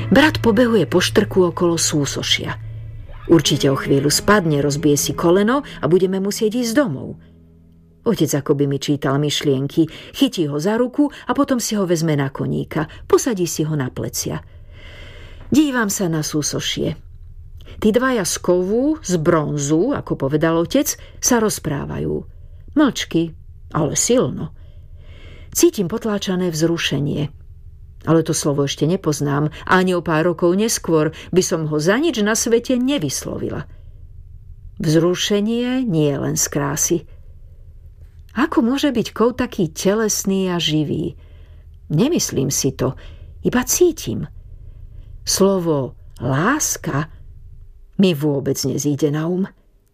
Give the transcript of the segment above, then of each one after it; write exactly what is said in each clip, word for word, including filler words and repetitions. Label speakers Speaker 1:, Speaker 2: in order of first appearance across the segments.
Speaker 1: Brat pobehuje po štrku okolo súsošia. Určite o chvíľu spadne, rozbije si koleno a budeme musieť ísť domov. Otec akoby mi čítal myšlienky, chytí ho za ruku a potom si ho vezme na koníka, posadí si ho na plecia. Dívam sa na súsošie. Tí dvaja z kovu, z bronzu, ako povedal otec, sa rozprávajú. Mlčky, ale silno. Cítim potláčané vzrušenie. Ale to slovo ešte nepoznám a ani o pár rokov neskôr by som ho za nič na svete nevyslovila. Vzrušenie nie je len z krásy. Ako môže byť kov taký telesný a živý? Nemyslím si to, iba cítim. Slovo láska mi vôbec nezíde na um.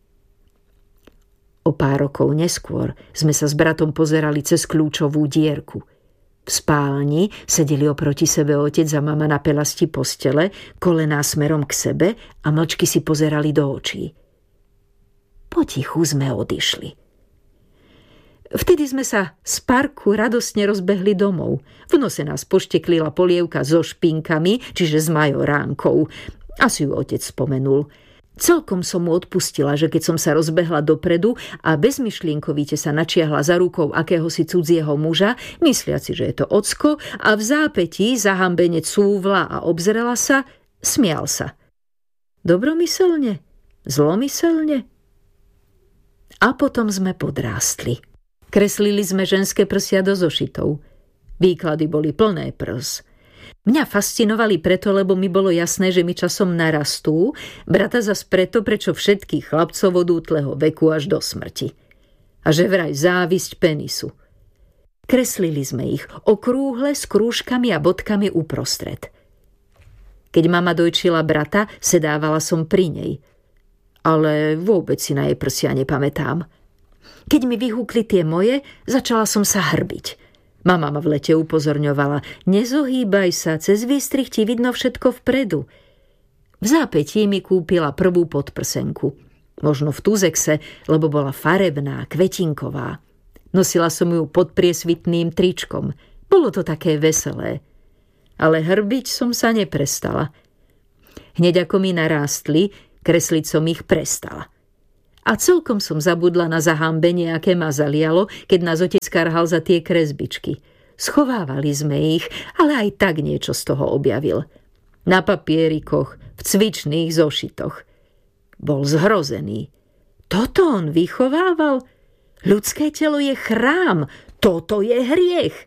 Speaker 1: O pár rokov neskôr sme sa s bratom pozerali cez kľúčovú dierku. V spálni sedeli oproti sebe otec a mama na pelasti postele, kolená smerom k sebe a mlčky si pozerali do očí. Potichu sme odišli. Vtedy sme sa z parku radostne rozbehli domov. V nose nás pošteklila polievka so špinkami, čiže s majoránkou. Asi ju otec spomenul. Celkom som mu odpustila, že keď som sa rozbehla dopredu a bezmyšlienkovite sa načiahla za rukou akéhosi cudzieho muža, mysliaci, že je to ocko, a v zápätí zahambene cúvla a obzrela sa, smial sa. Dobromyselne? Zlomyselne? A potom sme podrástli. Kreslili sme ženské prsia do zošitov. Výklady boli plné prs. Mňa fascinovali preto, lebo mi bolo jasné, že mi časom narastú, brata zas preto, prečo všetkých chlapcov od útleho veku až do smrti. A že vraj závisť penisu. Kreslili sme ich okrúhle s krúžkami a bodkami uprostred. Keď mama dojčila brata, sedávala som pri nej. Ale vôbec si na jej prsia nepamätám. Keď mi vyhúkli tie moje, začala som sa hrbiť. Mama ma v lete upozorňovala, nezohýbaj sa, cez výstrih ti vidno všetko vpredu. V zápätí mi kúpila prvú podprsenku. Možno v Tuzexe, lebo bola farebná, kvetinková. Nosila som ju pod priesvitným tričkom. Bolo to také veselé. Ale hrbiť som sa neprestala. Hneď ako mi narástli, kresliť som ich prestala. A celkom som zabudla na zahambenie, aké ma zalialo, keď nás otec karhal za tie kresbičky. Schovávali sme ich, ale aj tak niečo z toho objavil. Na papierikoch, v cvičných zošitoch. Bol zhrozený. Toto on vychovával? Ľudské telo je chrám, toto je hriech.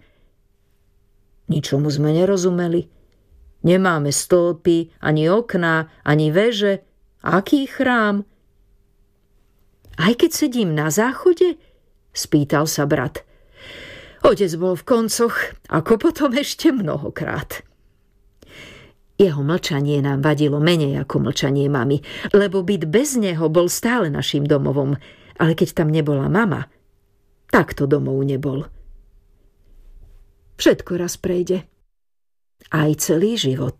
Speaker 1: Ničomu sme nerozumeli. Nemáme stĺpy, ani okná, ani veže. Aký chrám? Aj keď sedím na záchode? Spýtal sa brat. Otec bol v koncoch, ako potom ešte mnohokrát. Jeho mlčanie nám vadilo menej ako mlčanie mamy, lebo byt bez neho bol stále naším domovom, ale keď tam nebola mama, tak to domov nebol. Všetko raz prejde. Aj celý život.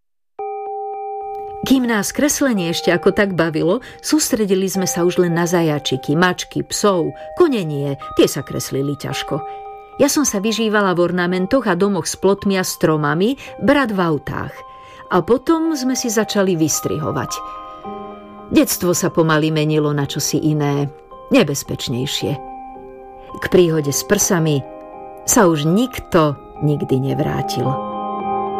Speaker 1: Kým nás kreslenie ešte ako tak bavilo, sústredili sme sa už len na zajačiky, mačky, psov, konenie, tie sa kreslili ťažko. Ja som sa vyžívala v ornamentoch a domoch s plotmi a stromami, brat v autách. A potom sme si začali vystrihovať. Detstvo sa pomaly menilo na čosi iné, nebezpečnejšie. K príhode s prsami sa už nikto nikdy nevrátil.